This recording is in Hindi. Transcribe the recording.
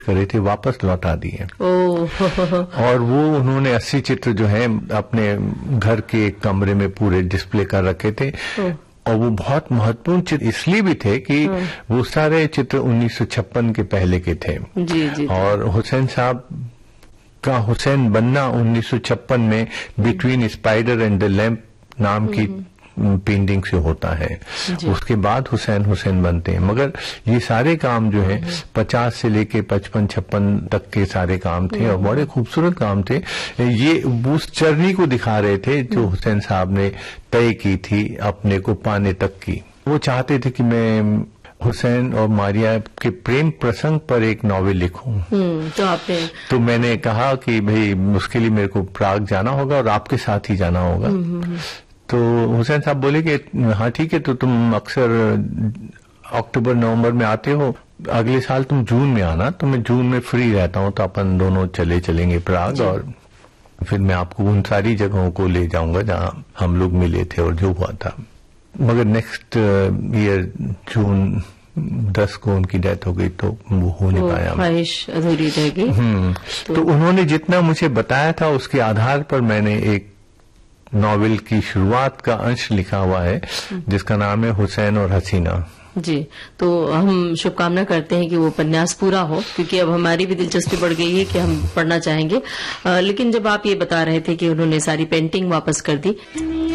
करे थे वापस लौटा दिए। ओह। और वो उन्होंने 80 चित्र जो है अपने घर के एक कमरे में पूरे डिस्प्ले कर रखे थे। और वो बहुत महत्वपूर्ण चित्र इसलिए भी थे कि वो सारे चित्र 1956 के पहले के थे। जी। और हुसैन साहब का हुसैन बनना 1956 में between spider and the lamp नाम की पेंटिंग से होता है। उसके बाद हुसैन बनते हैं। मगर ये सारे काम जो है 50 से लेके 55-56 तक के सारे काम थे और बड़े खूबसूरत काम थे। ये उस जर्नी को दिखा रहे थे जो हुसैन साहब ने तय की थी अपने को पाने तक की। वो चाहते थे कि मैं हुसैन और मारिया के प्रेम प्रसंग पर एक नॉवेल लिखूं। तो मैंने कहा कि भाई उसके लिए मेरे को प्राग जाना होगा और आपके साथ ही जाना होगा। तो हुसैन साहब बोले कि हाँ ठीक है, तो तुम अक्सर अक्टूबर नवंबर में आते हो, अगले साल तुम जून में आना। तो मैं जून में फ्री रहता हूँ, तो अपन दोनों चलेंगे प्राग और फिर मैं आपको उन सारी जगहों को ले जाऊंगा जहाँ हम लोग मिले थे और जो हुआ था। मगर नेक्स्ट ईयर जून 10 को उनकी डेथ हो गई, तो वो हो नहीं पाया, ख्वाहिश अधूरी रह गई। तो उन्होंने जितना मुझे बताया था उसके आधार पर मैंने एक नॉवेल की शुरुआत का अंश लिखा हुआ है जिसका नाम है हुसैन और हसीना। जी, तो हम शुभकामना करते हैं कि वो उपन्यास पूरा हो, क्योंकि अब हमारी भी दिलचस्पी बढ़ गई है कि हम पढ़ना चाहेंगे। लेकिन जब आप ये बता रहे थे कि उन्होंने सारी पेंटिंग वापस कर दी,